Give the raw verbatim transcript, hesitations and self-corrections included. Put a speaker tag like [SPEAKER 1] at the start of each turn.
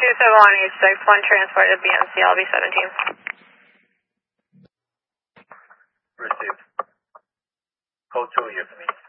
[SPEAKER 1] two seven one eight six, one transport to B M C L B seventeen.
[SPEAKER 2] Received. Code two here for me.